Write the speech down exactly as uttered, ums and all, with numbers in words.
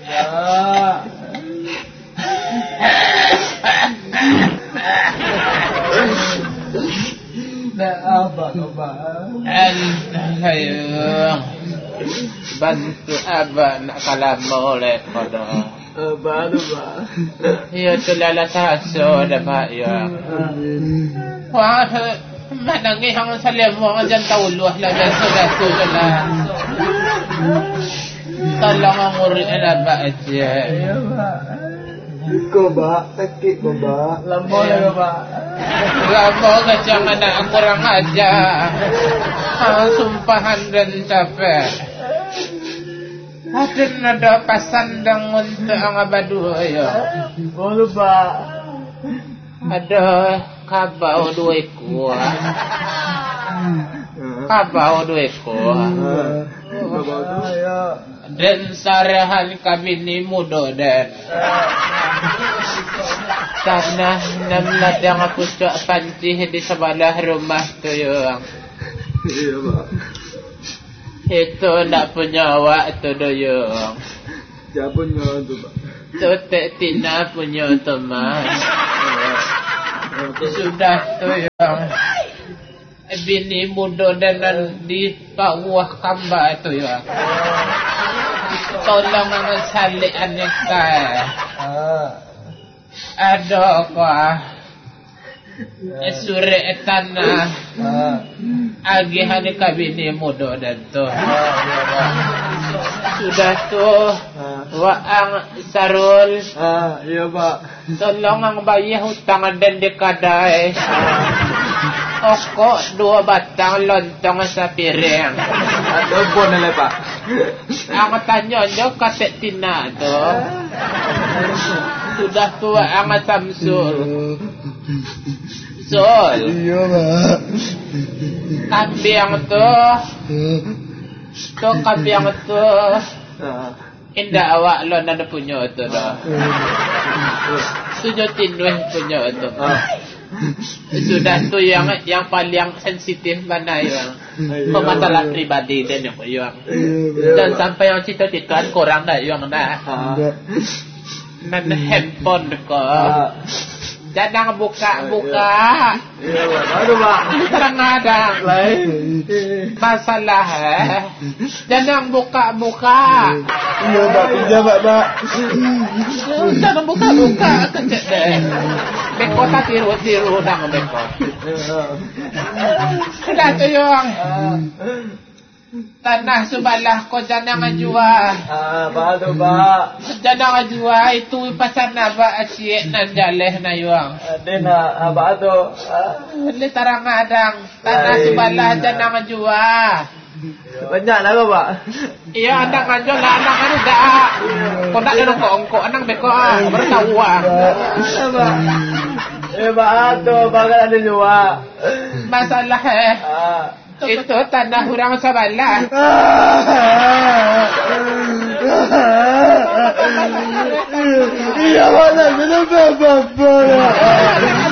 Dah apa coba? Ayo bantu abah nak kalah molek pada. Abah tu bah. Ya tu lala taso dah pak ya. Wah, mana ngi hang salam wang jan tauluh lah dah sudah sudah. Tolong ngurus abah aja. Ya bah. Ko bah, sakit ko bah. Lambau lah bah. Lambau ke jangan nak kurang aja. Ah, sumpahan dan capek. Ada nada pasandang untuk ang abadu ayo. Boleh bah. Ada kabau dua ekor. Kabau dua ekor. Kabau tu ya. Dan sarahan kami ni muda dan tanah enam ladang aku cak pancih di sebelah rumah tu yang iya pak itu nak punya awak tu doyong siapa punya tu pak tu tak tina punya teman sudah tu yang bini muda dan di bawah kamba tu ya. Tolong ang salik anik kaya. Ada kah suri tanah agihan kabini muda dan tu. Sudah tu waang sarul. Iya pak. Tolong ang bayar hutang dan dikadai. Okok dua batang lontong sa piring. Ada pun lah pak. Ang tanya nyo katek tina tu. Sudah tua ang Samsul. Sol. Iya pak. Kambiang tu. Tu kambiang tu. Indah awak lo nanda punya tu dah. Sujutin weh punya tu. Sudah tu yang yang paling sensitif mana yang masalah pribadi dan yang yang dan sampai yang cita-cita korang dah yang dah nan handphone kau jangan buka-buka. Iya pak. Aduh pak. Kadang-kadang masalah eh. Jangan buka-buka. Iya pak. Pinjam pak pak. Jangan buka-buka kecek deh. Beko tak tiru-tiru nang beko. Sudah tu yang tanah sebelah kau jangan jual. Ah, baru pak. Jangan jual itu pasal naba asyik nan jaleh na yuang. Ada nak apa tu? Ni tarang adang tanah sebelah jangan jual. Banyak lah pak. Iya anak ngajo lah anak kan dah. Kau nak ada kongko anak beko ah baru tahu ah. Eh pak tu bagal ada jual. Masalah eh. Itu tanah orang sebelah. Iya mana kenapa bapak?